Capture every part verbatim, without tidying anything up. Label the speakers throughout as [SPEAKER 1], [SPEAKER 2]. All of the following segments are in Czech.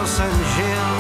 [SPEAKER 1] co jsem žil.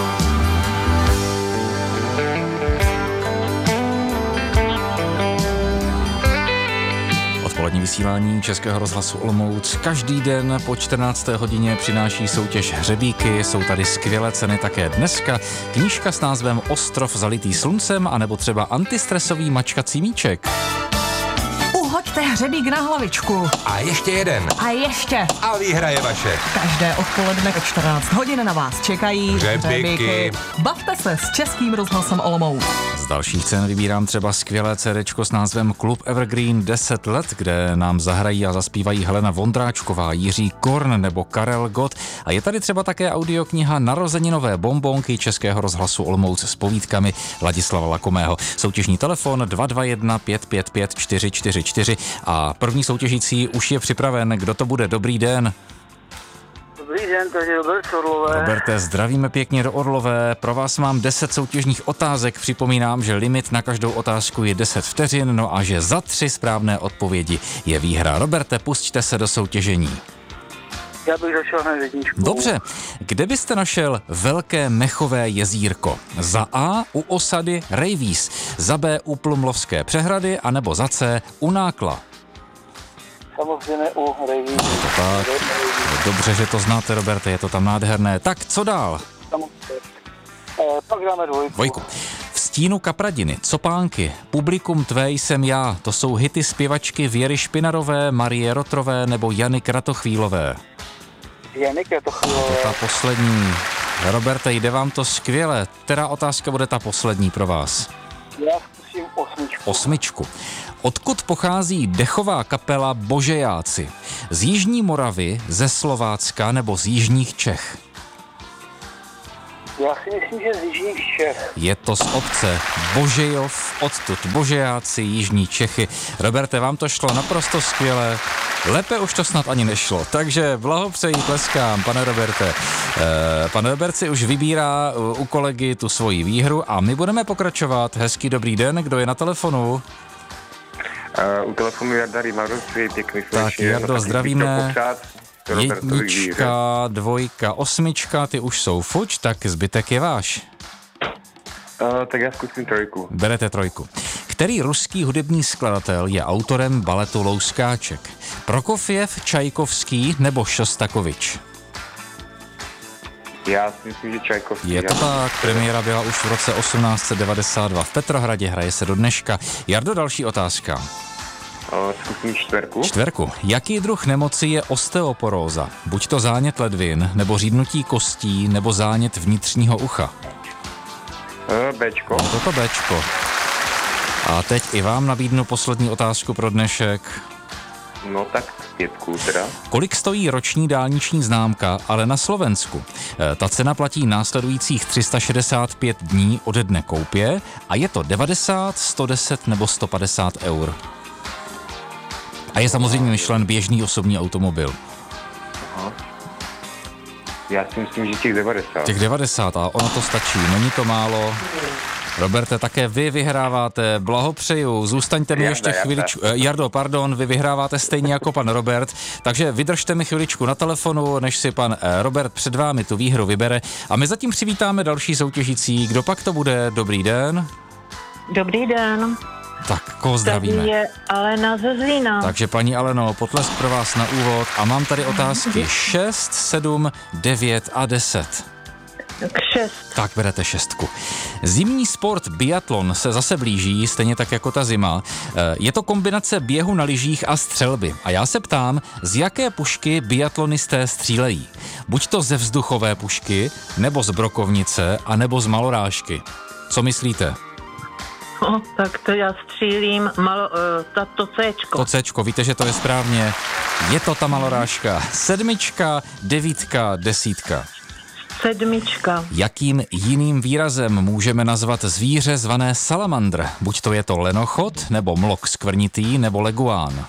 [SPEAKER 2] Odpolední vysílání Českého rozhlasu Olomouc každý den po čtrnácté hodině přináší soutěž Hřebíky. Jsou tady skvělé ceny také dneska. Knížka s názvem Ostrov zalitý sluncem anebo třeba antistresový mačkací míček.
[SPEAKER 3] Uhoďte hřebík na hlavičku.
[SPEAKER 4] A ještě jeden.
[SPEAKER 3] A ještě.
[SPEAKER 4] A výhra je vaše.
[SPEAKER 3] Každé odpoledne ve čtrnáct hodin na vás čekají
[SPEAKER 4] Hřebíky.
[SPEAKER 3] Bavte se s Českým rozhlasem Olomouc.
[SPEAKER 2] Z dalších cen vybírám třeba skvělé cédéčko s názvem Klub Evergreen deset let, kde nám zahrají a zaspívají Helena Vondráčková, Jiří Korn nebo Karel Gott. A je tady třeba také audiokniha Narozeninové bonbonky Českého rozhlasu Olomouc s povídkami Ladislava Lakomého. Soutěžní telefon dva dva jedna pět pět pět čtyři čtyři čtyři a první soutěžící už je připraven. Kdo to bude? Dobrý den.
[SPEAKER 5] Dobrý den, to je Robert Orlové.
[SPEAKER 2] Roberte, zdravíme pěkně do Orlové. Pro vás mám deset soutěžních otázek. Připomínám, že limit na každou otázku je deset vteřin, no a že za tři správné odpovědi je výhra. Roberte, pusťte se do soutěžení.
[SPEAKER 5] Já bych začal hned jedničku.
[SPEAKER 2] Dobře, kde byste našel velké mechové jezírko? Za A u osady Rejvíz, za B u Plumlovské přehrady, anebo za C u Nákla?
[SPEAKER 5] Samozřejmě u Rejvíz.
[SPEAKER 2] Tak, dobře, že to znáte, Roberte, je to tam nádherné. Tak, co dál?
[SPEAKER 5] Eh, pak dáme dvojku.
[SPEAKER 2] Dvojku. V stínu kapradiny, Copánky, Publikum tvé jsem já, to jsou hity zpěvačky Věry Špinarové, Marie Rotrové nebo Jany Kratochvílové.
[SPEAKER 5] Jany Kratochvílové.
[SPEAKER 2] Ta poslední. Roberte, jde vám to skvěle. Která otázka bude ta poslední pro vás?
[SPEAKER 5] Já zkusím osmičku.
[SPEAKER 2] Osmičku. Odkud pochází dechová kapela Božejáci? Z Jižní Moravy, ze Slovácka nebo z Jižních Čech?
[SPEAKER 5] Já si myslím, že z Jižních Čech.
[SPEAKER 2] Je to z obce Božejov, odtud Božejáci, Jižní Čechy. Roberte, vám to šlo naprosto skvěle. Lépe už to snad ani nešlo, takže blahopřeji, tleskám, pane Roberte. E, pan Robert si už vybírá u kolegy tu svoji výhru a my budeme pokračovat. Hezký dobrý den, kdo je na telefonu?
[SPEAKER 6] Uh, u telefonu Jarda Rimaru, přeji pěkný
[SPEAKER 2] Tak Jardo, zdravíme. Jednička, dvojka, osmička, ty už jsou fuč, tak zbytek je váš.
[SPEAKER 6] Uh, tak já zkusím trojku.
[SPEAKER 2] Berete trojku. Který ruský hudební skladatel je autorem baletu Louskáček? Prokofjev, Čajkovský nebo Šostakovič?
[SPEAKER 6] Já si myslím, že Čajkovský.
[SPEAKER 2] Je to tak, premiéra byla už v roce osmnáct set devadesát dva v Petrohradě, hraje se do dneška. Jardo, další otázka.
[SPEAKER 6] Uh, zkusím čtverku.
[SPEAKER 2] Čtverku. Jaký druh nemoci je osteoporóza? Buď to zánět ledvin, nebo řídnutí kostí, nebo zánět vnitřního ucha?
[SPEAKER 6] Uh, Bčko.
[SPEAKER 2] No, toto Bčko. A teď i vám nabídnu poslední otázku pro dnešek.
[SPEAKER 6] No tak pětku teda.
[SPEAKER 2] Kolik stojí roční dálniční známka, ale na Slovensku? E, ta cena platí následujících tři sta šedesát pět dní ode dne koupě a je to devadesát, sto deset nebo sto padesát eur. A je samozřejmě myšlen běžný osobní automobil.
[SPEAKER 6] Aha. Já si myslím, že těch devadesát.
[SPEAKER 2] Těch devadesát a ono to stačí, není to málo. Roberte, také vy vyhráváte, blahopřeju, zůstaňte mi
[SPEAKER 6] Jarda,
[SPEAKER 2] ještě
[SPEAKER 6] Jarda.
[SPEAKER 2] chviličku, Jardo, pardon, vy vyhráváte stejně jako pan Robert, takže vydržte mi chviličku na telefonu, než si pan Robert před vámi tu výhru vybere a my zatím přivítáme další soutěžící, kdo pak to bude, dobrý den.
[SPEAKER 7] Dobrý den.
[SPEAKER 2] Tak, koho zdravíme?
[SPEAKER 7] Tady je Alena ze Zlína.
[SPEAKER 2] Takže paní Aleno, potlesk pro vás na úvod a mám tady otázky šest, sedm, devět a deset.
[SPEAKER 7] Šest.
[SPEAKER 2] Tak berete šestku. Zimní sport biatlon se zase blíží, stejně tak jako ta zima. Je to kombinace běhu na lyžích a střelby. A já se ptám, z jaké pušky biatlonisté střílejí? Buď to ze vzduchové pušky, nebo z brokovnice, a nebo z malorážky. Co myslíte?
[SPEAKER 7] No, tak to já střílím malo, uh, ta, to Cčko.
[SPEAKER 2] To Cčko, víte, že to je správně. Je to ta malorážka. Sedmička, devítka, desítka.
[SPEAKER 7] Sedmička.
[SPEAKER 2] Jakým jiným výrazem můžeme nazvat zvíře zvané salamandr? Buď to je to lenochod, nebo mlok skvrnitý, nebo leguán.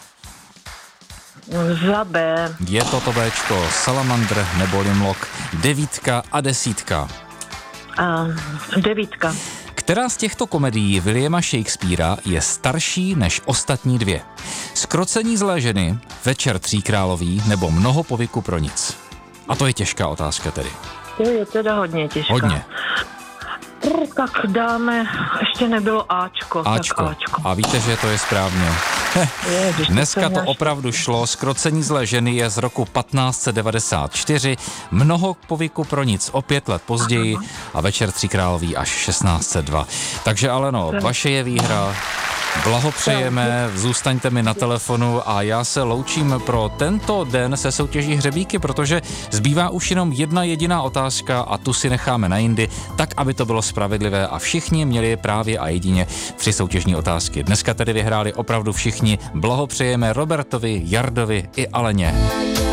[SPEAKER 7] Za B.
[SPEAKER 2] Je to to Bčko, salamandr nebo mlok. Devítka a desítka.
[SPEAKER 7] A devítka.
[SPEAKER 2] Která z těchto komedií Williama Shakespearea je starší než ostatní dvě? Zkrocení zlé ženy, Večer tříkrálový nebo Mnoho povyku pro nic? A to je těžká otázka tedy.
[SPEAKER 7] To je teda hodně těžká.
[SPEAKER 2] Hodně.
[SPEAKER 7] No, tak dáme, ještě nebylo Ačko.
[SPEAKER 2] Ačko.
[SPEAKER 7] Tak Ačko.
[SPEAKER 2] A víte, že to je správně.
[SPEAKER 7] Ježiš,
[SPEAKER 2] Dneska to
[SPEAKER 7] jsem
[SPEAKER 2] opravdu šlo. Skrocení zlé ženy je z roku patnáct set devadesát čtyři, Mnoho k povyku pro nic o pět let později a Večer tří králový až šestnáct set dva. Takže Aleno, vaše je výhra. Blahopřejeme, zůstaňte mi na telefonu a já se loučím pro tento den se soutěží Hřebíky, protože zbývá už jenom jedna jediná otázka a tu si necháme na jindy, tak aby to bylo spravedlivé a všichni měli právě a jedině tři soutěžní otázky. Dneska tedy vyhráli opravdu všichni. Blahopřejeme Robertovi, Jardovi i Aleně.